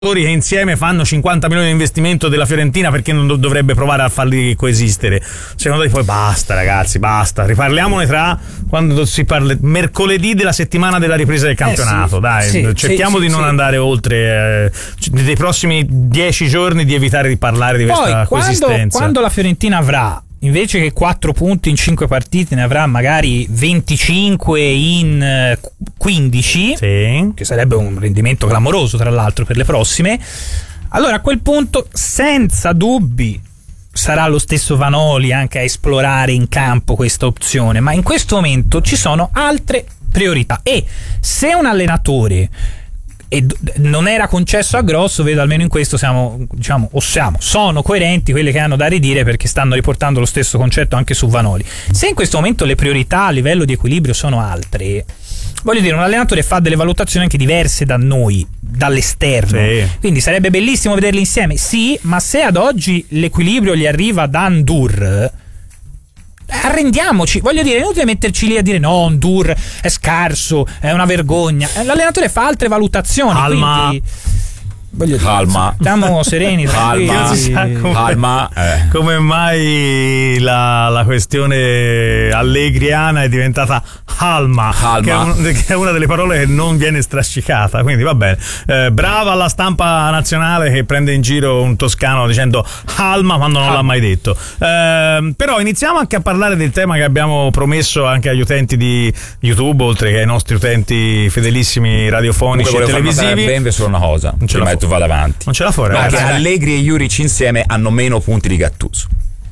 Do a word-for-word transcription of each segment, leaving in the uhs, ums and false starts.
che insieme fanno cinquanta milioni di investimento della Fiorentina, perché non dovrebbe provare a farli coesistere? Secondo me poi basta, ragazzi, basta, riparliamone tra quando si parla mercoledì della settimana della ripresa del campionato. Eh sì, dai, sì, cerchiamo sì, di sì, non sì. andare oltre eh, nei prossimi dieci giorni, di evitare di parlare di questa poi, coesistenza. Quando, quando la Fiorentina avrà, invece che quattro punti in cinque partite, ne avrà magari venticinque in quindici, sì. che sarebbe un rendimento clamoroso tra l'altro per le prossime, allora a quel punto senza dubbi sarà lo stesso Vanoli anche a esplorare in campo questa opzione, ma in questo momento ci sono altre priorità, e se un allenatore e non era concesso a Grosso, vedo almeno in questo siamo, diciamo, o siamo, sono coerenti quelli che hanno da ridire, perché stanno riportando lo stesso concetto anche su Vanoli. Se in questo momento le priorità a livello di equilibrio sono altre, voglio dire, un allenatore fa delle valutazioni anche diverse da noi, dall'esterno, sì. Quindi sarebbe bellissimo vederli insieme, sì, ma se ad oggi l'equilibrio gli arriva da Ndur, arrendiamoci, voglio dire, è inutile metterci lì a dire no, Ndur è scarso, è una vergogna. L'allenatore fa altre valutazioni, Alma. quindi voglio dire, calma, stiamo sereni, calma, come, calma eh. come mai la, la questione allegriana è diventata calma, calma. Che, è un, che è una delle parole che non viene strascicata, quindi va bene. Eh, brava alla stampa nazionale che prende in giro un toscano dicendo calma quando non calma. l'ha mai detto. Eh, però iniziamo anche a parlare del tema che abbiamo promesso anche agli utenti di YouTube, oltre che ai nostri utenti fedelissimi radiofonici e televisivi. Ben solo una cosa, non ce la tu vado avanti. Non ce la fuori, no, che Allegri e Juric insieme hanno meno punti di Gattuso.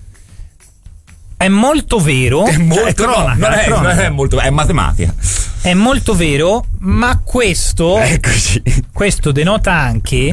È molto vero, è molto è cronaca, no, non, è, è, cronaca. non è molto, è matematica. È molto vero, ma questo Eccoci. questo denota anche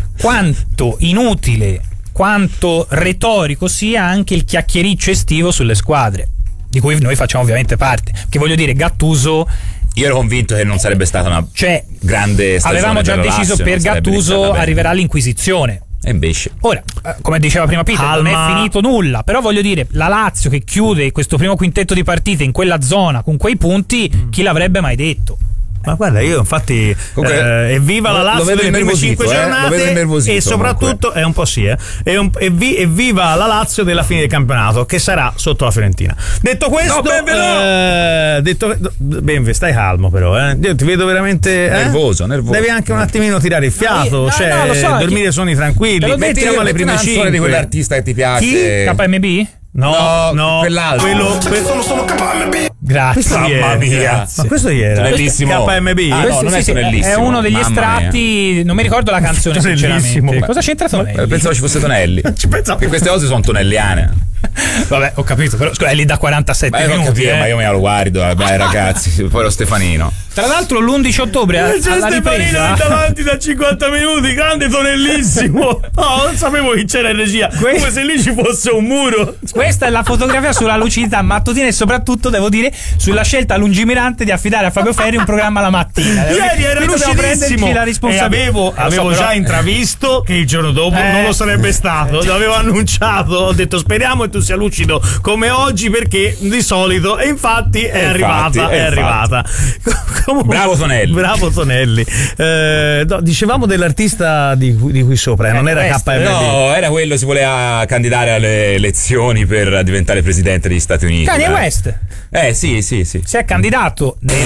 quanto inutile, quanto retorico sia anche il chiacchiericcio estivo sulle squadre, di cui noi facciamo ovviamente parte. Che voglio dire, Gattuso, io ero convinto che non sarebbe stata una cioè, grande stagione. Avevamo già per deciso Lazio, per Gattuso arriverà l'Inquisizione. E invece ora, come diceva prima Peter, Calma. non è finito nulla, però voglio dire, la Lazio che chiude questo primo quintetto di partite in quella zona con quei punti, mm. chi l'avrebbe mai detto? Ma guarda, io infatti eh, evviva la Lazio delle prime cinque giornate eh? e soprattutto comunque. è un po' sì eh? e un, evvi, evviva la Lazio della fine del campionato, che sarà sotto la Fiorentina. Detto questo, no, Benve, no. eh, detto, Benve, stai calmo però, eh? Io ti vedo veramente eh? nervoso, nervoso. Devi anche un attimino tirare il fiato, no, cioè no, so, dormire chi... sonni tranquilli. Mettiamo alle prime cinque di quell'artista che ti piace. Chi? K M B? No, no, no, quell'altro. Quello, quello sono solo K M B. Grazie. Mamma mia. Ma questo ieri era Tonellissimo. K M B. Ah, no, non è sì, Tonellissimo. È uno degli Mamma estratti, mia. Non mi ricordo la canzone sinceramente. Cosa c'entra Tonelli? Pensavo ci fosse Tonelli. Ci pensavo. Che queste cose sono tonelliane. Vabbè, ho capito, però scusa, è lì da quarantasette ma minuti. Capito, eh. Ma io me lo guardo, dai ragazzi, poi lo Stefanino. Tra l'altro l'undici ottobre alla Stefanino ripresa è davanti da cinquanta minuti, grande Tonellissimo. No, non sapevo chi c'era in regia, que- come se lì ci fosse un muro. Questa è la fotografia sulla lucidità mattutina e soprattutto, devo dire, sulla scelta lungimirante di affidare a Fabio Ferri un programma la mattina. Ieri era lucidissimo la responsabilità. E avevo, avevo so, già però... intravisto che il giorno dopo eh. non lo sarebbe stato, l'avevo annunciato, ho detto speriamo che tu sia lucido come oggi, perché di solito, e infatti è e arrivata infatti, è arrivata Comunque, bravo Tonelli, bravo Tonelli. Eh, no, dicevamo dell'artista di, di qui sopra, eh, non era K M B. No, era quello, si voleva candidare alle elezioni per diventare presidente degli Stati Uniti. Kanye eh. West. Eh sì, sì, sì. Si è candidato nel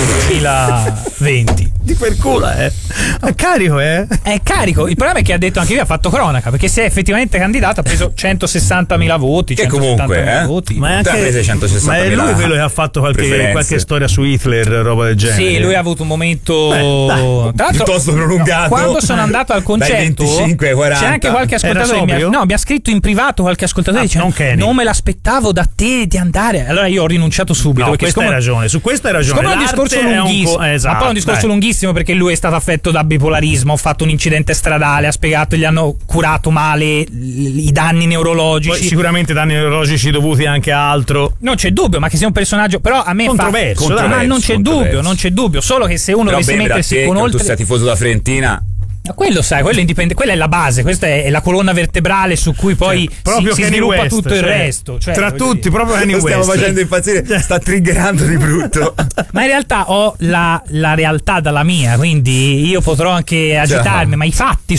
duemilaventi. Di per culo, eh. È carico, eh. È carico. Il problema è che ha detto anche lui, ha fatto cronaca, perché se è effettivamente candidato ha preso centosessantamila voti. Che comunque, eh. voti. Ma è, anche, ma è lui quello che ha fatto qualche, qualche storia su Hitler, roba del genere. Sì, lui ha avuto un momento Beh, dai, piuttosto prolungato. Quando sono andato al concerto, venticinque ai quaranta c'è anche qualche ascoltatore mi ha, no, mi ha scritto in privato qualche ascoltatore ah, dicendo non, non me l'aspettavo da te di andare. Allora io ho rinunciato subito. No, perché questa hai ragione, su questo hai ragione. È un discorso lunghissimo, un esatto, ma poi è un discorso dai. lunghissimo perché lui è stato affetto da bipolarismo, ha fatto un incidente stradale, ha spiegato, gli hanno curato male i danni neurologici. Poi sicuramente danni neurologici dovuti anche a altro. Non c'è dubbio, ma che sia un personaggio, però a me controverso, fa controverso, ma non c'è dubbio, non c'è dubbio, solo che se uno però dovesse mettersi te, con oltre tu sei tifoso da Fiorentina. Quello sai, quello è indipendente, quella è la base, questa è, è la colonna vertebrale su cui poi cioè, proprio si, si Kanye sviluppa West, tutto il cioè, resto. Cioè, tra tutti, dire. proprio Kanye Lo stiamo West. facendo impazzire, sta triggerando di brutto. Ma in realtà ho la, la realtà dalla mia, quindi io potrò anche agitarmi, Cioè. ma i fatti